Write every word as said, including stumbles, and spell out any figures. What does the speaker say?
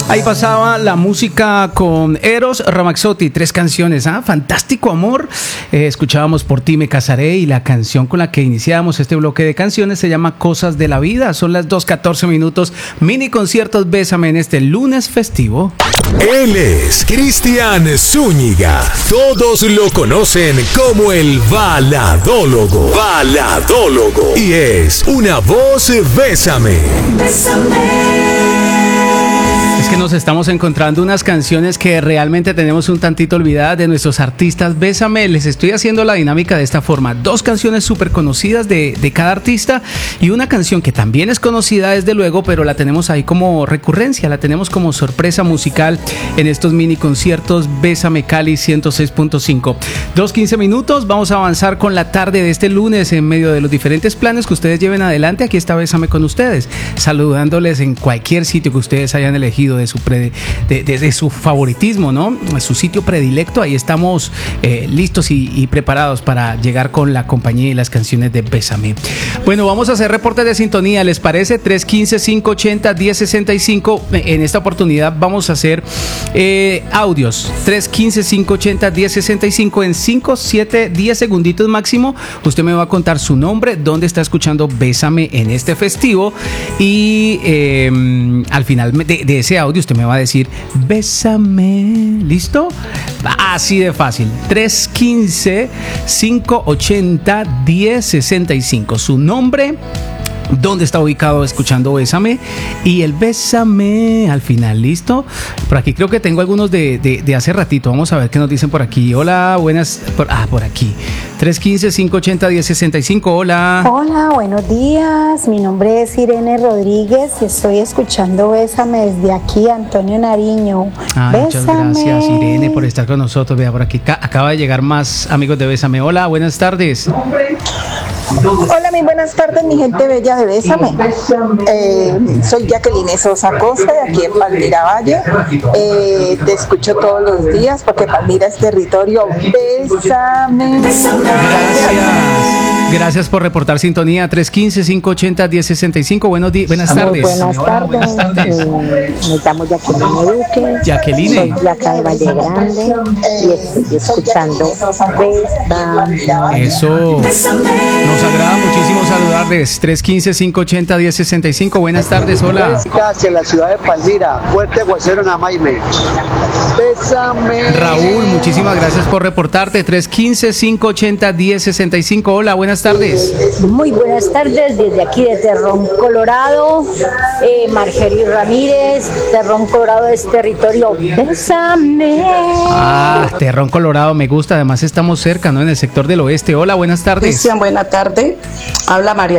Ahí pasaba la música con Eros Ramazzotti, tres canciones, ¿ah? Fantástico amor. Eh, escuchábamos Por ti me casaré y la canción con la que iniciamos este bloque de canciones se llama Cosas de la vida. Son las dos catorce minutos. Mini conciertos Bésame en este lunes festivo. Él es Cristian Zúñiga. Todos lo conocen como el baladólogo. Baladólogo. Y es una voz Bésame. Bésame. Es que nos estamos encontrando unas canciones que realmente tenemos un tantito olvidadas de nuestros artistas. Bésame, les estoy haciendo la dinámica de esta forma. Dos canciones súper conocidas de, de cada artista y una canción que también es conocida desde luego, pero la tenemos ahí como recurrencia, la tenemos como sorpresa musical en estos mini conciertos Bésame Cali ciento seis punto cinco. Dos quince minutos, vamos a avanzar con la tarde de este lunes en medio de los diferentes planes que ustedes lleven adelante. Aquí está Bésame con ustedes, saludándoles en cualquier sitio que ustedes hayan elegido de su, pre, de, de, de su favoritismo, ¿no? Su sitio predilecto. Ahí estamos eh, listos y, y preparados para llegar con la compañía y las canciones de Bésame. Bueno, vamos a hacer reportes de sintonía, ¿les parece? tres uno cinco, cinco ocho cero, uno cero seis cinco. En esta oportunidad vamos a hacer eh, audios. tres uno cinco, cinco ocho cero, uno cero seis cinco en cinco, siete, diez segunditos máximo. Usted me va a contar su nombre, dónde está escuchando Bésame en este festivo y eh, al final de, de ese audio usted me va a decir Bésame. ¿Listo? Así de fácil. tres uno cinco, cinco ocho cero, uno cero seis cinco. Su nombre, dónde está ubicado escuchando Bésame y el Bésame al final. ¿Listo? Por aquí creo que tengo algunos de, de, de hace ratito. Vamos a ver qué nos dicen por aquí. Hola, buenas. Por, ah, por aquí. tres uno cinco, cinco ocho cero, uno cero seis cinco. Hola. Hola, buenos días. Mi nombre es Irene Rodríguez y estoy escuchando Bésame desde aquí, Antonio Nariño. Ah, muchas Bésame. gracias, Irene, por estar con nosotros. Vea, por aquí acaba de llegar más amigos de Bésame. Hola, buenas tardes. Hola, muy buenas tardes, mi gente bella de Bésame. Eh, soy Jacqueline Sosa Costa, de aquí en Palmira Valle. Eh, te escucho todos los días porque Palmira es territorio. Bésame. Gracias. Gracias por reportar sintonía. tres uno cinco, cinco ocho cero, uno cero seis cinco. Buenos días, buenas tardes. Buenas tardes. Buenas tardes. Eh, me llamo Jacqueline Duque. Jacqueline. Soy de acá de Valle Grande y estoy escuchando Bésame. Eso. Nos agrada muchísimo saludarles. tres uno cinco, cinco ocho cero, uno cero seis cinco. Buenas tardes, hola. Hacia la ciudad de Palmira, fuerte aguacero en Amaime. Bésame. Raúl, muchísimas gracias por reportarte. tres uno cinco, cinco ocho cero, uno cero seis cinco. Hola, buenas tardes. Muy buenas tardes, desde aquí de Terrón, Colorado. Eh, Margery Ramírez, Terrón, Colorado es territorio. Bésame. Ah, Terrón, Colorado, me gusta. Además estamos cerca, ¿no? En el sector del oeste. Hola, buenas tardes. Cristian, buena tarde. Habla María